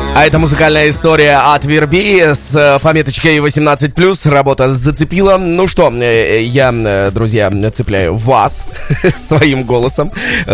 А это музыкальная история от Верби с пометочкой 18+. Работа зацепила. Ну что, я, друзья, цепляю вас своим голосом.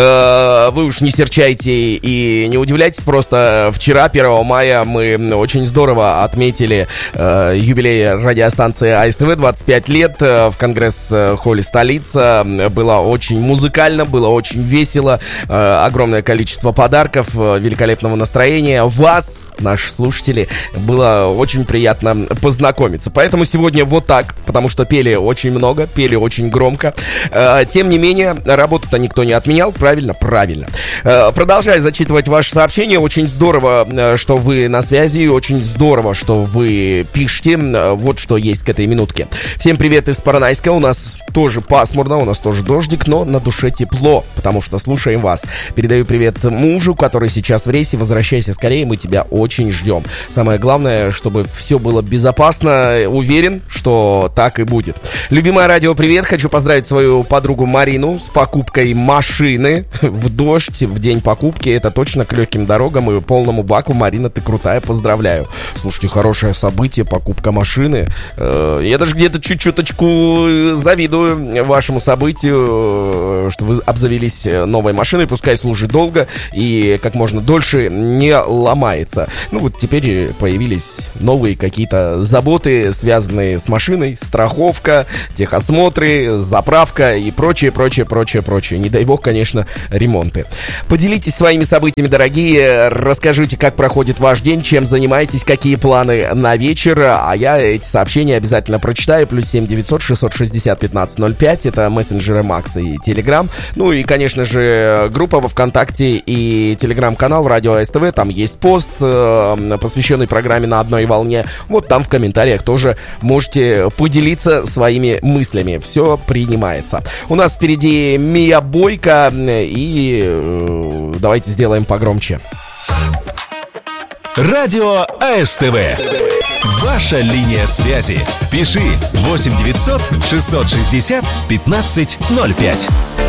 Вы уж не серчайте и не удивляйтесь. Просто вчера, 1 мая, мы очень здорово отметили юбилей радиостанции АСТВ. 25 лет в Конгресс-холле столица. Было очень музыкально, было очень весело. Огромное количество подарков, великолепного настроения. Вас, наши слушатели, было очень приятно познакомиться. Поэтому сегодня вот так, потому что пели очень много, пели очень громко. Тем не менее, работу-то никто не отменял, правильно? Правильно. Продолжаю зачитывать ваши сообщения. Очень здорово, что вы на связи, очень здорово, что вы пишете. Вот что есть к этой минутке. Всем привет из Поронайска. У нас тоже пасмурно, у нас тоже дождик, но на душе тепло, потому что слушаем вас. Передаю привет мужу, который сейчас в рейсе. Возвращайся скорее, мы тебя очень ждем. Самое главное, чтобы все было безопасно. Уверен, что так и будет. Любимое радио, привет. Хочу поздравить свою подругу Марину с покупкой машины в дождь в день покупки. Это точно к легким дорогам и полному баку. Марина, ты крутая, поздравляю. Слушайте, хорошее событие, покупка машины. Я даже где-то чуть-чуточку завидую вашему событию, что вы обзавелись новой машиной. Пускай служит долго и как можно дольше не ломается. Ну вот теперь появились новые какие-то заботы, связанные с машиной, страховка, техосмотры, заправка и прочее. Не дай бог, конечно, ремонты. Поделитесь своими событиями, дорогие. Расскажите, как проходит ваш день, чем занимаетесь, какие планы на вечер. А я эти сообщения обязательно прочитаю. +7 900 660 1505. Это мессенджеры Макс и Телеграм. Ну и, конечно же, группа во ВКонтакте и Телеграм-канал Радио АСТВ. Там есть пост, посвященный программе «На одной волне». Вот там в комментариях тоже можете поделиться своими мыслями. Все принимается. У нас впереди Мия Бойко. И давайте сделаем погромче. Радио АСТВ. Ваша линия связи. Пиши 8 900 660 1505.